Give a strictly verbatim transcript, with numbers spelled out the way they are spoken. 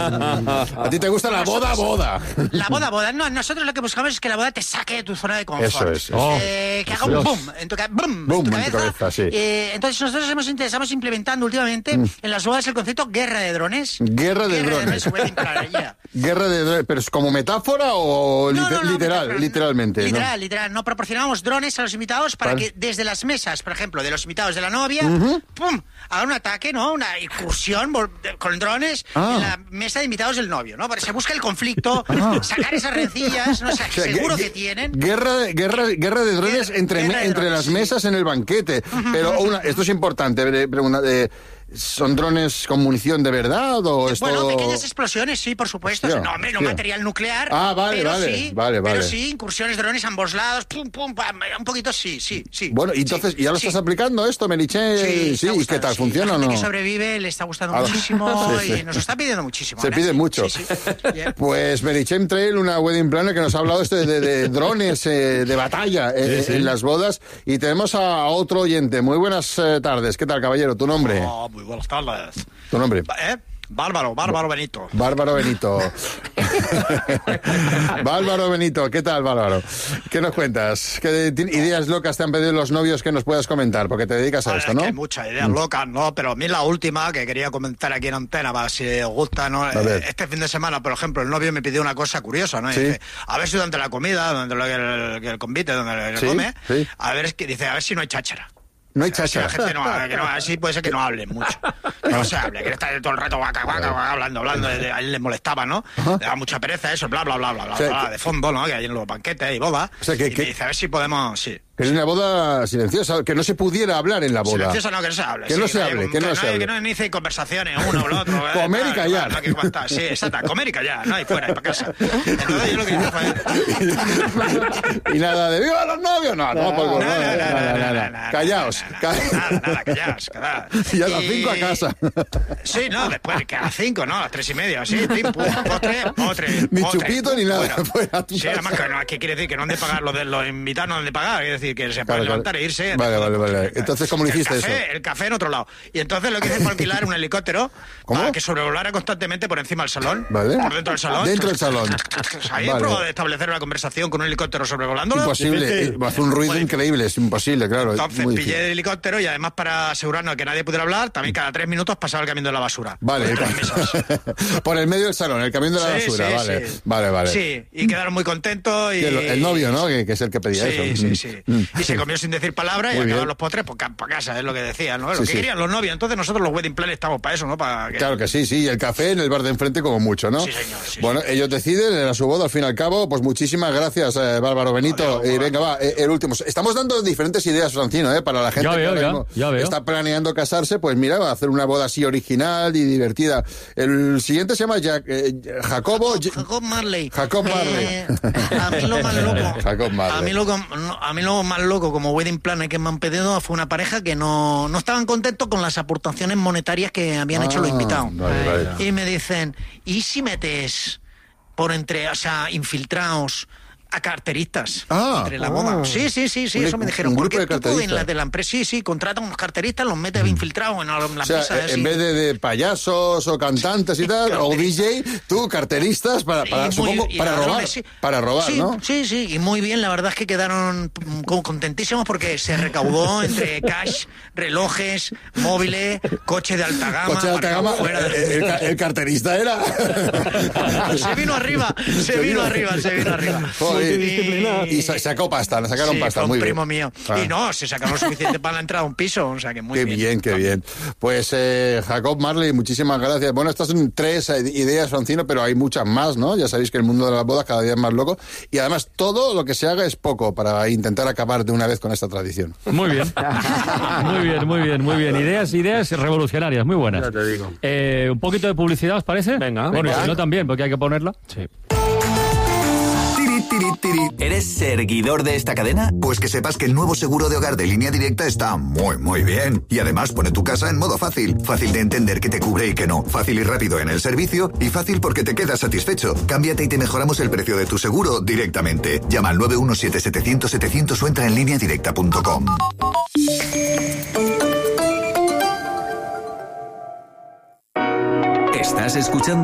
A ti te gusta la boda, boda. La boda, boda. No, nosotros lo que buscamos es que la boda te saque de tu zona de confort. Eso es. Oh, eh, que haga un boom en tu, boom, boom, en tu en cabeza. tu cabeza, sí. Eh, entonces nosotros hemos, estamos implementando últimamente mm. en las bodas el concepto guerra de drones. Guerra de guerra drones. De drones plan, yeah. Guerra de drones. ¿Pero es como metáfora o no, liter- no, no, literal? no, literalmente. Literal, ¿no? literal. No proporcionamos drones a los invitados para ¿Vale? que desde las mesas, por ejemplo, de los invitados de la novia, uh-huh. ¡pum!, hagan un ataque, ¿no? Una incursión con drones ah. en la mesa de invitados del novio, ¿no? Para que se busque el conflicto, ah. sacar esas rencillas, ¿no? O sea, o sea, seguro que tienen. Guerra, guerra, guerra de drones guerra, entre, guerra de entre drones, las mesas sí. en el banquete. Uh-huh. Pero una, esto es importante, pregunta de... ¿Son drones con munición de verdad o es Bueno, todo... pequeñas explosiones, sí, por supuesto. Hostia, no, hombre, no hostia. material nuclear. Ah, vale, pero vale, sí, vale, vale. Pero sí, incursiones, drones a ambos lados, pum, pum, pam, un poquito sí, sí, sí. Bueno, y entonces, sí, ¿ya lo sí. estás aplicando esto, Meritxell? Sí, sí, ¿y qué tal? Sí. ¿Funciona o no? La gente que sobrevive le está gustando ah, muchísimo sí, sí. y nos está pidiendo muchísimo. Se pide sí. mucho. Sí, sí. Yeah. Pues Meritxell Trail, una wedding planner que nos ha hablado esto de, de, de drones eh, de batalla eh, sí, sí. en las bodas. Y tenemos a otro oyente. Muy buenas eh, tardes. ¿Qué tal, caballero? ¿Tu nombre? Oh, muy buenas tardes. ¿Tu nombre? ¿Eh? Bárbaro, Bárbaro Benito. Bárbaro Benito. Bárbaro Benito, ¿qué tal, Bárbaro? ¿Qué nos cuentas? ¿Qué ideas locas te han pedido los novios que nos puedas comentar? Porque te dedicas a Vale, esto, es ¿no? Que hay muchas ideas mm. locas, ¿no? Pero a mí la última que quería comentar aquí en antena, para si os gusta, ¿no? Este fin de semana, por ejemplo, el novio me pidió una cosa curiosa, ¿no? Y ¿Sí? dice, a ver si durante la comida, durante lo que el, el convite, donde el ¿Sí? come, ¿Sí? a ver, dice, a ver si no hay cháchara. No hay cháchara. Si la gente no, que no, así puede ser que no hablen mucho. Que no se hable, que está todo el rato guaca, guaca, guaca, hablando, hablando. De, de, a él les molestaba, ¿no? Le daba mucha pereza eso, bla, bla, bla, bla, bla, o sea, bla que... de fondo, ¿no? Que hay en los banquetes y bodas. O sea, que, y que... me dice, a ver si podemos, sí. Que es una boda silenciosa, que no se pudiera hablar en la boda. Silenciosa no, que no se hable. Que sí, no se no hable, hay, que no se hable. Que no inicie conversaciones uno o el otro. Comer eh, y callar. No, no, que sí, exacto, comer y callar, no, y fuera, y para casa. Entonces yo lo que hice fue... Y nada de ¡viva los novios! No, no, no, pues, no, no, no, no, callaos. Nada, nada, callaos. Y a las cinco a casa. Sí, no, después, que a las cinco, ¿no? A las tres y media, sí, pim, pum, postre, postre. Ni chupito ni nada. Sí, además, ¿qué quiere decir? Que no han de pagar, los, de, los invitados no han de pagar, quiere decir que se pueden levantar e irse. Vale, vale, vale. Entonces, ¿cómo lo hiciste el café, eso? El café en otro lado. Y entonces lo que hice fue alquilar un helicóptero para que sobrevolara constantemente por encima del salón. Vale. Por dentro del salón. Dentro del salón. ¿Habéis vale. probado de establecer una conversación con un helicóptero sobrevolando? Imposible. Hace un ruido bueno, increíble, es imposible, claro. Entonces pillé difícil. el helicóptero y además para asegurarnos de que nadie pudiera hablar, también cada tres minutos pasaba el camión de la basura. Vale. Por, por el medio del salón, el camión de la sí, basura, sí, vale. Sí. Vale, vale. Sí, y quedaron muy contentos. Y... El, el novio, ¿no? Que, que es el que pedía sí, eso. Sí, sí, sí. Y se comió sin decir palabra y acabaron los postres pues, para casa, es lo que decían, ¿no? Lo sí, que sí. querían los novios. Entonces nosotros los wedding planners estamos para eso, ¿no? Para que... Claro que sí, sí. Y el café en el bar de enfrente como mucho, ¿no? Sí, señor. Sí, bueno, señor. ellos deciden, era su boda al fin y al cabo. Pues muchísimas gracias, eh, Bárbaro Benito. Y eh, venga, va, eh, el último. Estamos dando diferentes ideas, Francino, ¿eh? Para la gente ya veo, que ya, mismo ya veo. está planeando casarse, pues mira, va a hacer una boda así original y divertida. El siguiente se llama Jack, eh, Jacobo... Jacob, Jacob Marley. Jacob Marley. Eh, a mí lo más loco. Jacob Marley. A mí, lo, a mí lo más loco como wedding planner que me han pedido fue una pareja que no, no estaban contentos con las aportaciones monetarias que habían ah, hecho los invitados. Vale, vale. Y me dicen, ¿y si metes por entre, o sea, infiltrados a carteristas ah, entre la boda? Ah, sí, sí, sí, sí, un, eso me dijeron. Un porque grupo de tú en la de la empresa, sí, sí, contratan unos carteristas, los metes mm. infiltrados en la, la o sea, mesa. En así. vez de, de payasos o cantantes y tal, o D J, tú carteristas para, para, supongo, muy, para robar, drones, sí. para robar, sí, ¿no? Sí, sí, y muy bien, la verdad es que quedaron contentísimos porque se recaudó entre cash, relojes, móviles, coche de alta gama. Coche de alta gama, de... el, el, el carterista era... se vino arriba, se, se vino, vino arriba, se vino arriba. Joder, y, y sacó pasta, le sacaron sí, pasta, fue muy un bien. primo mío. Ah. Y no, se sacaron lo suficiente para la entrada a un piso, o sea que muy qué bien. Qué bien, qué bien. Pues eh, Jacob Marley, muchísimas gracias. Bueno, estas son tres ideas, Francino, pero hay muchas más, ¿no? Ya sabéis que el mundo de las bodas cada día es más loco. Y además, todo lo que se haga es poco para intentar acabar de una vez con esta tradición. Muy bien. Muy bien, muy bien, muy bien. Ideas, ideas revolucionarias, muy buenas. Ya te digo. Eh, un poquito de publicidad, ¿os parece? Venga. Bueno, venga. si no también, porque hay que ponerla. Sí. ¿Eres seguidor de esta cadena? Pues que sepas que el nuevo seguro de hogar de Línea Directa está muy, muy bien. Y además pone tu casa en modo fácil. Fácil de entender qué te cubre y qué no. Fácil y rápido en el servicio. Y fácil porque te quedas satisfecho. Cámbiate y te mejoramos el precio de tu seguro directamente. Llama al nueve uno siete, setecientos, setecientos o entra en línea directa punto com. Estás escuchando